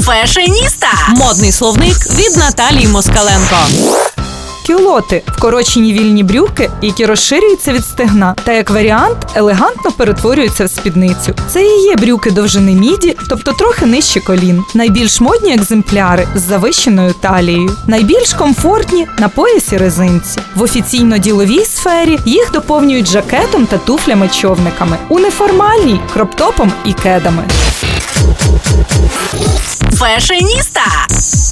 Фешеніста. Модний словник від Наталії Москаленко. Кюлоти – вкорочені вільні брюки, які розширюються від стегна та, як варіант, елегантно перетворюються в спідницю. Це і є брюки довжини міді, тобто трохи нижче колін. Найбільш модні екземпляри з завищеною талією. Найбільш комфортні – на поясі резинці. В офіційно-діловій сфері їх доповнюють жакетом та туфлями-човниками. У неформальній – кроптопом і кедами. Фешеніста.